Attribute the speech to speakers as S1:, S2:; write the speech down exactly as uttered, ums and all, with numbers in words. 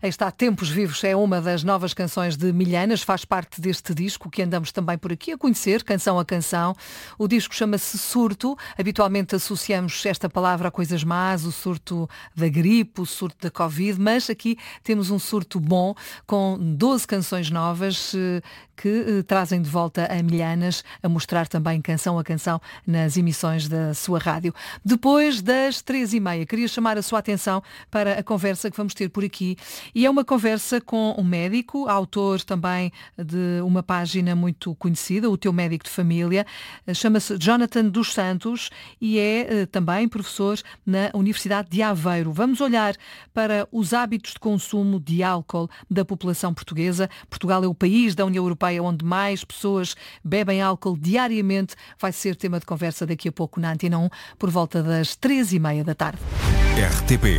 S1: Aí está, Tempos Vivos é uma das novas canções de Milhanas, faz parte deste disco que andamos também por aqui a conhecer, canção a canção. O disco chama-se Surto, habitualmente associamos esta palavra a coisas más, o surto da gripe, o surto da Covid, mas aqui temos um surto bom, com doze canções novas que trazem de volta a Milhanas, a mostrar também canção a canção nas emissões da sua rádio. Depois das três e meia, queria chamar a sua atenção para a conversa que vamos ter por aqui. E é uma conversa com um médico, autor também de uma página muito conhecida, o Teu Médico de Família. Chama-se Jonathan dos Santos e é também professor na Universidade de Aveiro. Vamos olhar para os hábitos de consumo de álcool da população portuguesa. Portugal é o país da União Europeia onde mais pessoas bebem álcool diariamente. Vai ser tema de conversa daqui a pouco na Antena um, por volta das três e meia da tarde.
S2: R T P